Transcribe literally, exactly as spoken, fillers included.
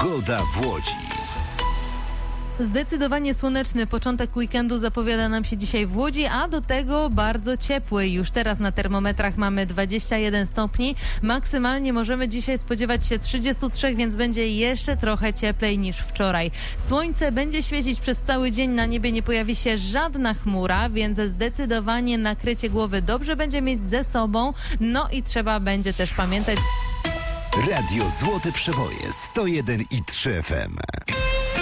Pogoda w Łodzi. Zdecydowanie słoneczny początek weekendu zapowiada nam się dzisiaj w Łodzi, a do tego bardzo ciepły. Już teraz na termometrach mamy dwadzieścia jeden stopni. Maksymalnie możemy dzisiaj spodziewać się trzydzieści trzy, więc będzie jeszcze trochę cieplej niż wczoraj. Słońce będzie świecić przez cały dzień, na niebie nie pojawi się żadna chmura, więc zdecydowanie nakrycie głowy dobrze będzie mieć ze sobą. No i trzeba będzie też pamiętać... Radio Złote Przeboje sto jeden i trzy F M.